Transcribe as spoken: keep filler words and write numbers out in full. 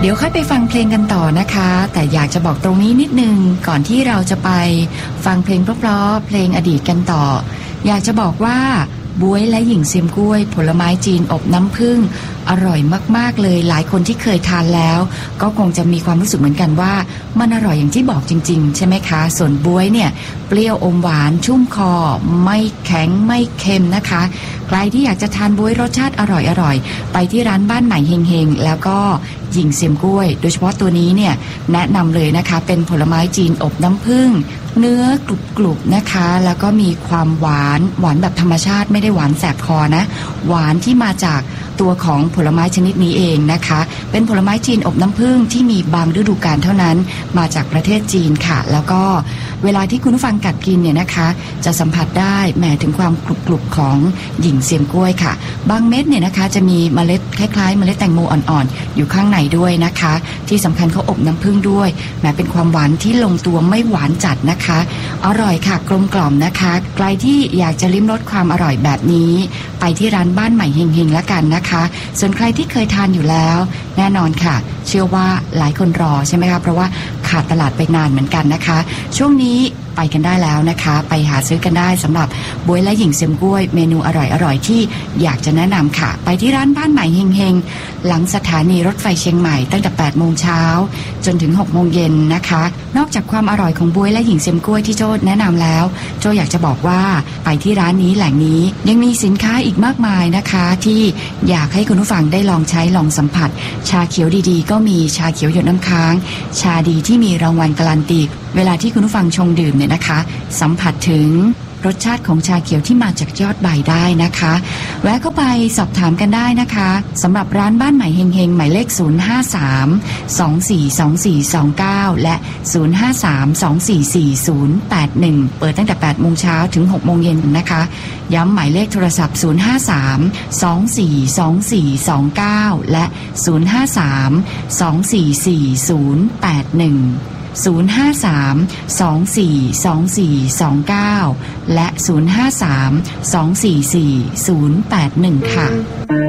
ดี๋ยวค่อยไปฟังเพลงกันต่อนะคะแต่อยากจะบอกตรงนี้นิดนึงก่อนที่เราจะไปฟังเพลงเพราะๆเพลงอดีตกันต่ออยากจะบอกว่าบ๊วยและหญิงเซียมกล้วยผลไม้จีนอบน้ำผึ้งอร่อยมากๆเลยหลายคนที่เคยทานแล้วก็คงจะมีความรู้สึกเหมือนกันว่ามันอร่อยอย่างที่บอกจริงๆใช่ไหมคะส่วนบ๊วยเนี่ยเปรี้ยวอมหวานชุ่มคอไม่แข็งไม่เค็มนะคะใครที่อยากจะทานบ๊วยรสชาติอร่อยๆไปที่ร้านบ้านใหม่เฮงๆแล้วก็หญิงเซียมกล้วยโดยเฉพาะตัวนี้เนี่ยแนะนำเลยนะคะเป็นผลไม้จีนอบน้ำผึ้งเนื้อกรุบๆนะคะแล้วก็มีความหวานหวานแบบธรรมชาติไม่ได้หวานแสบคอนะหวานที่มาจากตัวของผลไม้ชนิดนี้เองนะคะเป็นผลไม้จีนอบน้ำผึ้งที่มีบางฤดูกาลเท่านั้นมาจากประเทศจีนค่ะแล้วก็เวลาที่คุณผู้ฟังกัดกินเนี่ยนะคะจะสัมผัสได้แหมถึงความกรุบๆของหญิงเซียมกล้วยค่ะบางเม็ดเนี่ยนะคะจะมีเมล็ดคล้ายๆเมล็ดแตงโมอ่อนๆอยู่ข้างในด้วยนะคะที่สำคัญเขาอบน้ำผึ้งด้วยแหมเป็นความหวานที่ลงตัวไม่หวานจัดนะคะอร่อยค่ะกลมกล่อมนะคะใครที่อยากจะลิ้มรสความอร่อยแบบนี้ไปที่ร้านบ้านใหม่เฮงๆแล้วกันนะคะส่วนใครที่เคยทานอยู่แล้วแน่นอนค่ะเชื่อว่าหลายคนรอใช่ไหมคะเพราะว่าขาดตลาดไปนานเหมือนกันนะคะช่วงนี้ไปกันได้แล้วนะคะไปหาซื้อกันได้สำหรับบ๊วยและหญิงเซียมกล้วยเมนูอร่อยๆที่อยากจะแนะนำค่ะไปที่ร้านบ้านใหม่เฮงๆหลังสถานีรถไฟเชียงใหม่ตั้งแต่แปดโมงเช้าจนถึงหกโมงเย็นนะคะนอกจากความอร่อยของบ๊วยและหญิงเซียมกล้วยที่โจ้แนะนำแล้วโจ้อยากจะบอกว่าไปที่ร้านนี้แหล่งนี้ยังมีสินค้าอีกมากมายนะคะที่อยากให้คุณผู้ฟังได้ลองใช้ลองสัมผัสชาเขียวดีๆก็มีชาเขียวหยดน้ำค้างชาดีที่มีรางวัลการันตีเวลาที่คุณผู้ฟังชงดื่มเนี่ยนะคะสัมผัสถึงรสชาติของชาเขียวที่มาจากยอดใบได้นะคะแวะเข้าไปสอบถามกันได้นะคะสำหรับร้านบ้านใหม่เฮงๆหมายเลขศูนย์ ห้า สาม สอง สี่ สอง สี่ สอง เก้าและศูนย์ ห้า สาม สอง สี่ สี่ ศูนย์ แปด หนึ่งเปิดตั้งแต่แปดโมงเช้าถึงหกโมงเย็นนะคะย้ำหมายเลขโทรศัพท์ศูนย์ ห้า สาม สอง สี่ สอง สี่ สอง เก้าและศูนย์ ห้า สาม สอง สี่ สี่ ศูนย์ แปด หนึ่งศูนย์ ห้า สาม สอง สี่ สอง สี่ สอง เก้าและศูนย์ ห้า สาม สอง สี่ สี่ ศูนย์ แปด หนึ่งค่ะ